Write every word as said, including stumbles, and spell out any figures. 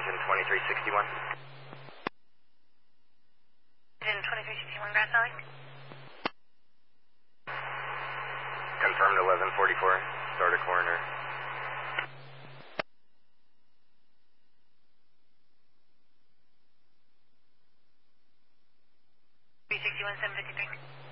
engine twenty-three sixty-one. Engine twenty-three sixty-one, Grass Valley. Confirmed eleven forty-four, start a coroner. three sixty-one, seven fifty-three.